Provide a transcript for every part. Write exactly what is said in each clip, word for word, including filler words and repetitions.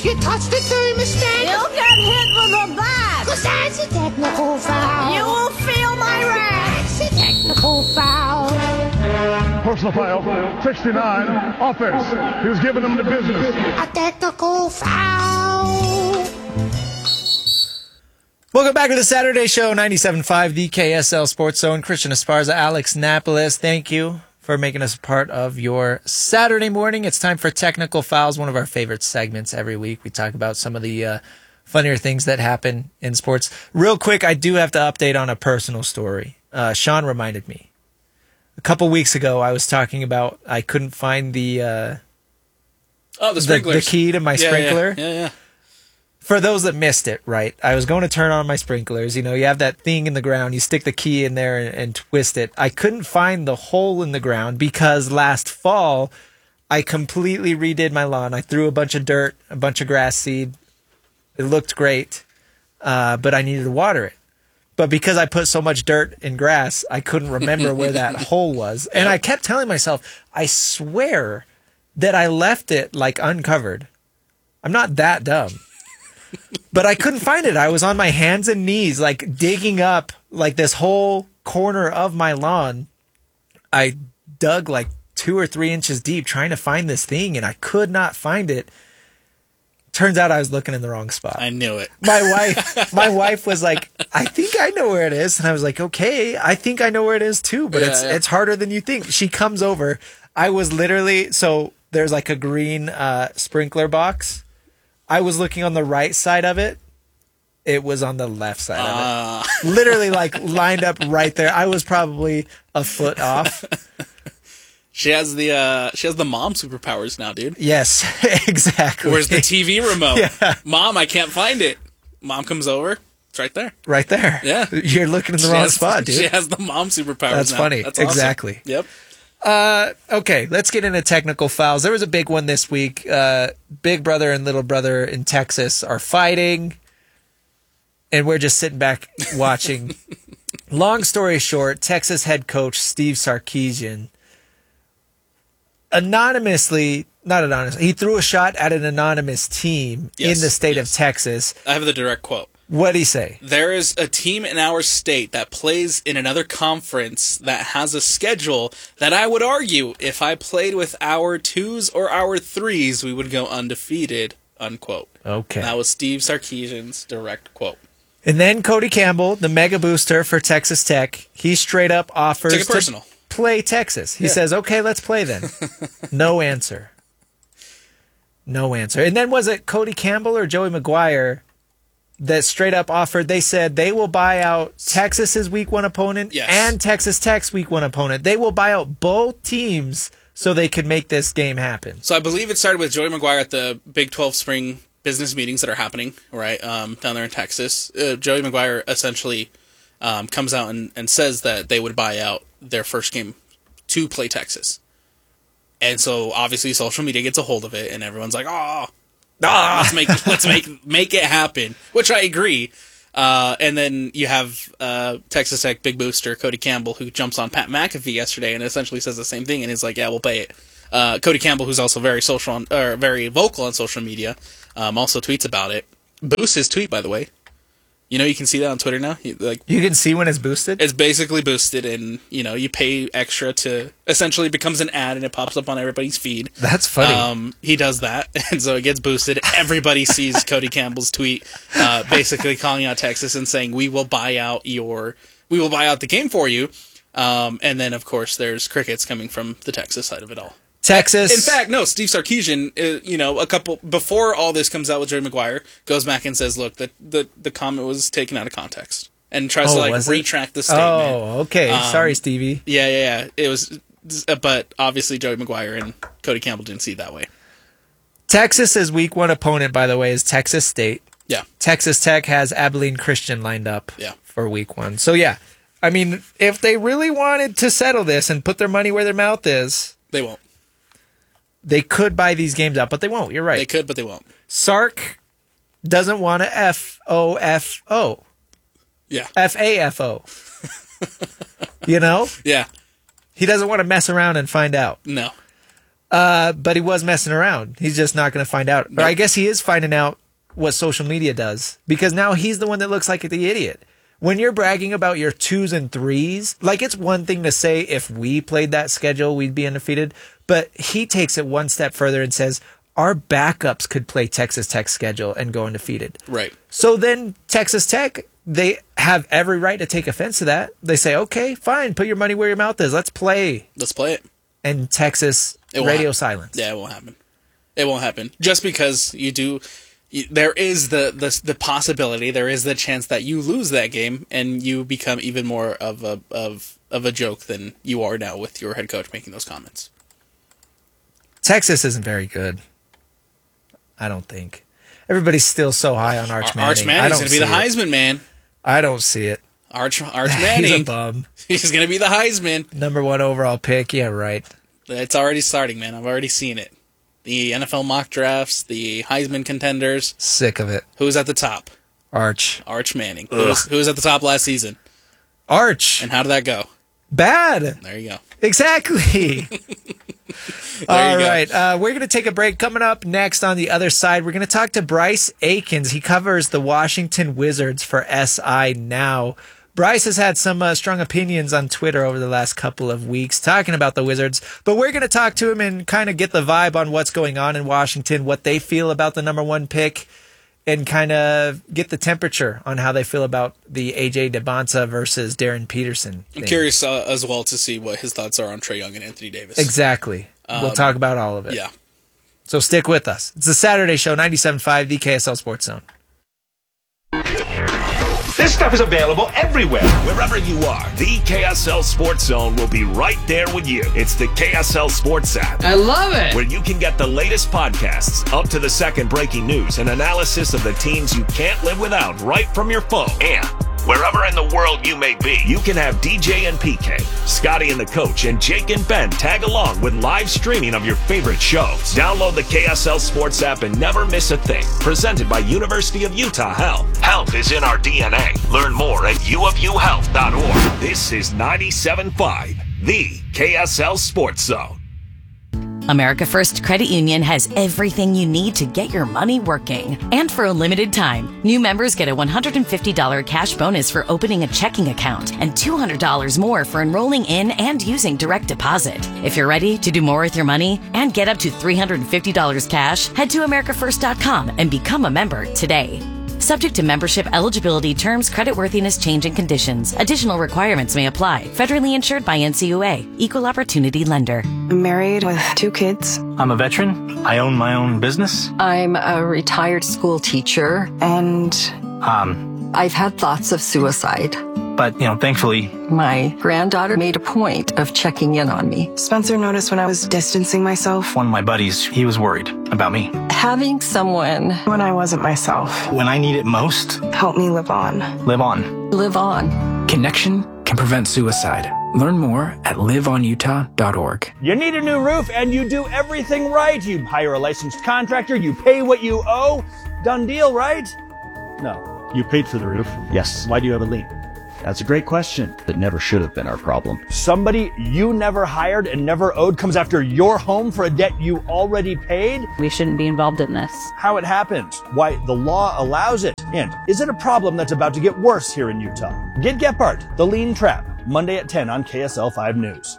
Unless you touch the thermostat. You'll get hit with a bat. Cause that's a technical foul. You will feel my wrath. That's a technical foul. Personal foul, sixty-nine, offense. He was giving them the business. A technical foul. Welcome back to the Saturday Show, ninety-seven point five, the K S L Sports Zone. Christian Esparza, Alex Napolis, thank you for making us a part of your Saturday morning. It's time for Technical Fouls, one of our favorite segments every week. We talk about some of the uh, funnier things that happen in sports. Real quick, I do have to update on a personal story. Uh, Sean reminded me. A couple weeks ago, I was talking about I couldn't find the uh, oh the the, sprinklers. the key to my yeah, sprinkler. Yeah, yeah, yeah. For those that missed it, right, I was going to turn on my sprinklers. You know, you have that thing in the ground. You stick the key in there and, and twist it. I couldn't find the hole in the ground because last fall, I completely redid my lawn. I threw a bunch of dirt, a bunch of grass seed. It looked great, uh, but I needed to water it. But because I put so much dirt and grass, I couldn't remember where that hole was. And I kept telling myself, I swear that I left it, like, uncovered. I'm not that dumb. But I couldn't find it. I was on my hands and knees, like digging up like this whole corner of my lawn. I dug like two or three inches deep trying to find this thing, and I could not find it. Turns out I was looking in the wrong spot. I knew it. My wife, my wife was like, "I think I know where it is," and I was like, "Okay, I think I know where it is too, but Yeah, it's yeah. it's harder than you think." She comes over. I was literally so there's like a green uh, sprinkler box. I was looking on the right side of it. It was on the left side Uh. of it. Literally, like, lined up right there. I was probably a foot off. She has the uh, she has the mom superpowers now, dude. Yes, exactly. Where's the T V remote? Yeah. Mom, I can't find it. Mom comes over. It's right there. Right there. Yeah. You're looking in the She wrong has- spot, dude. She has the mom superpowers That's now. funny. That's awesome. Exactly. Yep. Uh, okay, let's get into technical fouls. There was a big one this week. Uh, big brother and little brother in Texas are fighting, and we're just sitting back watching. Long story short, Texas head coach Steve Sarkisian anonymously, not anonymously, he threw a shot at an anonymous team Yes, in the state yes. of Texas. I have the direct quote. What'd he say? There is a team in our state that plays in another conference that has a schedule that I would argue if I played with our twos or our threes, we would go undefeated, unquote. Okay. That was Steve Sarkisian's direct quote. And then Cody Campbell, the mega booster for Texas Tech, he straight up offers Take it to personal. play Texas. He Yeah. says, okay, let's play then. No answer. No answer. And then was it Cody Campbell or Joey McGuire that straight up offered? They said they will buy out Texas's week one opponent Yes. and Texas Tech's week one opponent. They will buy out both teams so they could make this game happen. So I believe it started with Joey McGuire at the Big twelve spring business meetings that are happening, right, um, down there in Texas. Uh, Joey McGuire essentially um, comes out and, and says that they would buy out their first game to play Texas. And so obviously social media gets a hold of it, and everyone's like, "Oh, ah, let's make let's make make it happen," which I agree. Uh, and then you have uh, Texas Tech big booster Cody Campbell, who jumps on Pat McAfee yesterday and essentially says the same thing, and he's like, "Yeah, we'll pay it." Uh, Cody Campbell, who's also very social on, or very vocal on social media, um, also tweets about it. Boosts his tweet, by the way. You know, you can see that on Twitter now. He, like, You can see when it's boosted? it's basically boosted, and you know, you pay extra to essentially it becomes an ad, and it pops up on everybody's feed. That's funny. Um, he does that, and so it gets boosted. Everybody sees Cody Campbell's tweet, uh, basically calling out Texas and saying, "We will buy out your, we will buy out the game for you." Um, and then, of course, there's crickets coming from the Texas side of it all. Texas. In fact, no, Steve Sarkisian, uh, you know, a couple before all this comes out with Jerry Maguire, goes back and says, "Look, the the, the comment was taken out of context," and tries Oh, to like was it? retract the statement. Oh, okay. Um, Sorry, Stevie. Yeah, yeah, yeah. It was, but obviously Joey Maguire and Cody Campbell didn't see it that way. Texas's week one opponent, by the way, is Texas State. Yeah, Texas Tech has Abilene Christian lined up Yeah. for week one. So, yeah, I mean, if they really wanted to settle this and put their money where their mouth is, they won't. they could buy these games out, but they won't. You're right. They could, but they won't. Sark doesn't want to F O F O. Yeah, F A F O. You know? yeah. He doesn't want to mess around and find out. No. Uh, but he was messing around. He's just not going to find out. Or I guess he is finding out what social media does, because now he's the one that looks like the idiot. When you're bragging about your twos and threes, like, it's one thing to say if we played that schedule, we'd be undefeated. But he takes it one step further and says our backups could play Texas Tech's schedule and go undefeated. Right. So then Texas Tech, they have every right to take offense to that. They say, okay, fine, put your money where your mouth is. Let's play. Let's play it. And Texas, It radio happen. silence. Yeah, it won't happen. It won't happen. Just because you do, you, there is the, the the possibility, there is the chance that you lose that game and you become even more of a of of a joke than you are now with your head coach making those comments. Texas isn't very good. I don't think. Everybody's still so high on Arch Manning. Arch Manning's going to be the see it. Heisman man. I don't see it. Arch Arch He's Manning. a bum. He's going to be the Heisman. Number one overall pick. Yeah, right. It's already starting, man. I've already seen it. The N F L mock drafts, the Heisman contenders. Sick of it. Who's at the top? Arch. Arch Manning. Who was, who was at the top last season? Arch. And how did that go? Bad. There you go. Exactly. There All you go. right. Uh, we're going to take a break. Coming up next on the other side, we're going to talk to Bryce Akins. He covers the Washington Wizards for S I Now. Bryce has had some uh, strong opinions on Twitter over the last couple of weeks talking about the Wizards, but we're going to talk to him and kind of get the vibe on what's going on in Washington, what they feel about the number one pick, and kind of get the temperature on how they feel about the A J DeBonta versus Darren Peterson thing. I'm curious uh, as well to see what his thoughts are on Trae Young and Anthony Davis. Exactly. Um, we'll talk about all of it. Yeah. So stick with us. It's the Saturday Show, ninety-seven point five, the K S L Sports Zone. This stuff is available everywhere. Wherever you are, the K S L Sports Zone will be right there with you. It's the K S L Sports app. I love it. Where you can get the latest podcasts, up to the second breaking news, and analysis of the teams you can't live without right from your phone. And wherever in the world you may be, you can have D J and P K, Scotty and the Coach, and Jake and Ben tag along with live streaming of your favorite shows. Download the K S L Sports app and never miss a thing. Presented by University of Utah Health. Health is in our D N A. Learn more at u of u health dot org. This is ninety-seven point five, the K S L Sports Zone. America First Credit Union has everything you need to get your money working. And for a limited time, new members get a one hundred fifty dollars cash bonus for opening a checking account and two hundred dollars more for enrolling in and using direct deposit. If you're ready to do more with your money and get up to three hundred fifty dollars cash, head to america first dot com and become a member today. Subject to membership eligibility, terms, creditworthiness, change, and conditions. Additional requirements may apply. Federally insured by N C U A. Equal Opportunity Lender. I'm married with two kids. I'm a veteran. I own my own business. I'm a retired school teacher, and Um, I've had thoughts of suicide. but, you know, thankfully, My granddaughter made a point of checking in on me. Spencer noticed when I was distancing myself. one of my buddies, he was worried about me. Having someone When I wasn't myself. When I need it most, Help me live on. live on. live on. Connection can prevent suicide. Learn more at live on utah dot org. You need a new roof and you do everything right. You hire a licensed contractor, you pay what you owe. Done deal, right? No. You paid for the roof. Yes. Why do you have a lien? That's a great question. That never should have been our problem. Somebody you never hired and never owed comes after your home for a debt you already paid? We shouldn't be involved in this. How it happened? Why the law allows it? And is it a problem that's about to get worse here in Utah? Get Gephardt, The Lien Trap, Monday at ten on K S L five News.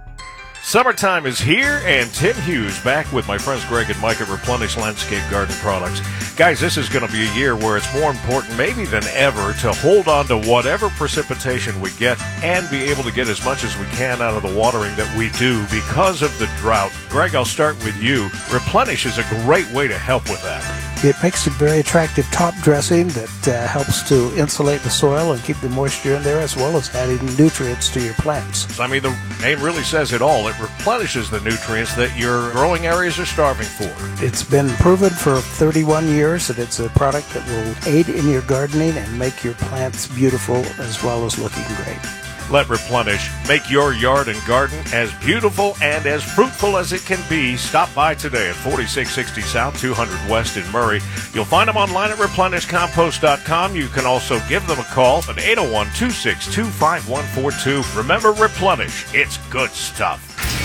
Summertime is here, and Tim Hughes back with my friends Greg and Mike at Replenish Landscape Garden Products. Guys, this is going to be a year where it's more important maybe than ever to hold on to whatever precipitation we get and be able to get as much as we can out of the watering that we do because of the drought. Greg, I'll start with you. Replenish is a great way to help with that. It makes a very attractive top dressing that uh, helps to insulate the soil and keep the moisture in there, as well as adding nutrients to your plants. I mean, the name really says it all. It replenishes the nutrients that your growing areas are starving for. It's been proven for thirty-one years that it's a product that will aid in your gardening and make your plants beautiful as well as looking great. Let Replenish make your yard and garden as beautiful and as fruitful as it can be. Stop by today at forty-six sixty South, two hundred West in Murray. You'll find them online at replenish compost dot com. You can also give them a call at eight oh one, two six two, five one four two. Remember Replenish. It's good stuff.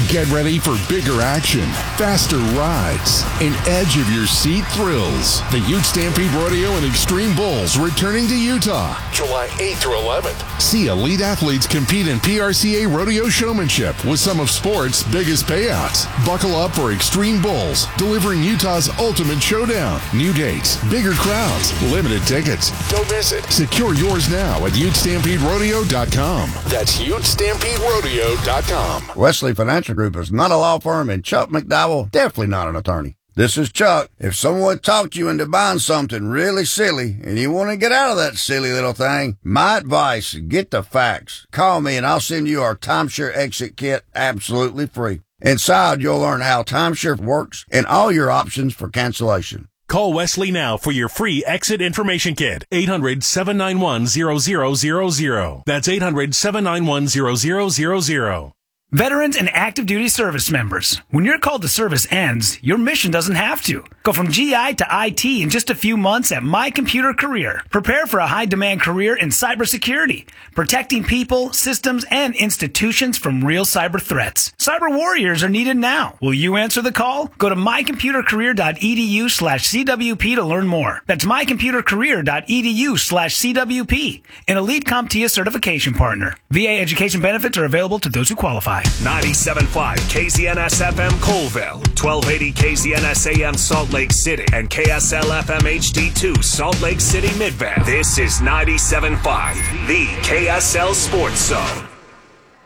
Get ready for bigger action, faster rides, and edge of your seat thrills. The Ute Stampede Rodeo and Extreme Bulls returning to Utah July eighth through eleventh. See elite athletes compete in P R C A rodeo showmanship with some of sports' biggest payouts. Buckle up for Extreme Bulls, delivering Utah's ultimate showdown. New dates, bigger crowds, limited tickets. Don't miss it. Secure yours now at ute stampede rodeo dot com. That's ute stampede rodeo dot com. Wesley Financial Group is not a law firm, and Chuck McDowell definitely not an attorney. This is Chuck. If someone talked you into buying something really silly and you want to get out of that silly little thing, my advice, get the facts. Call me and I'll send you our timeshare exit kit absolutely free. Inside, you'll learn how timeshare works and all your options for cancellation. Call Wesley now for your free exit information kit. eight hundred, seven nine one, zero zero zero zero. That's eight hundred, seven nine one, zero zero zero zero. Veterans and active duty service members, when your call to service ends, your mission doesn't have to. Go from G I to I T in just a few months at My Computer Career. Prepare for a high-demand career in cybersecurity, protecting people, systems, and institutions from real cyber threats. Cyber warriors are needed now. Will you answer the call? Go to my computer career dot e d u slash c w p to learn more. That's my computer career dot e d u slash c w p, an elite CompTIA certification partner. V A education benefits are available to those who qualify. ninety-seven point five K Z N S F M Colville, twelve eighty K Z N S A M Salt Lake City, and K S L F M H D two Salt Lake City Midvale. This is ninety-seven point five, the K S L Sports Zone.